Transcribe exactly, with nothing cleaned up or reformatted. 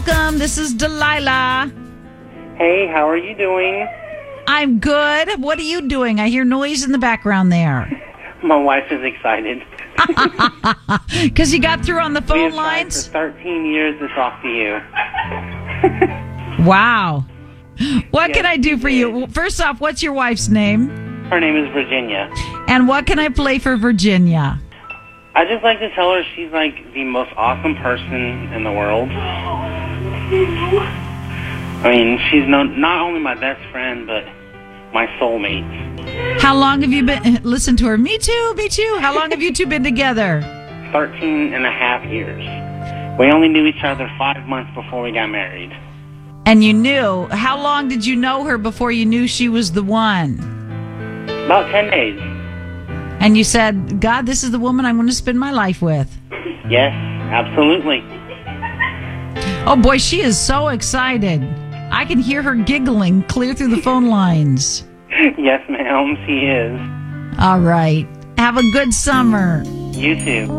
welcome. This is Delilah. Hey, how are you doing? I'm good. What are you doing? I hear noise in the background there. My wife is excited. Because you got through on the We phone have tried lines? for thirteen years to talk to you. Wow. What Yes, can I do you for did. you? Well, first off, what's your wife's name? Her name is Virginia. And what can I play for Virginia? I just like to tell her she's like the most awesome person in the world. I mean, she's no, not only my best friend, but my soulmate. How long have you been... Listen to her. Me too, me too. How long have you two been together? Thirteen and a half years. We only knew each other five months before we got married. And you knew. How long did you know her before you knew she was the one? About ten days. And you said, God, this is the woman I'm going to spend my life with. Yes, absolutely. Oh, boy, she is so excited. I can hear her giggling clear through the phone lines. Yes, ma'am, she is. All right. Have a good summer. You too.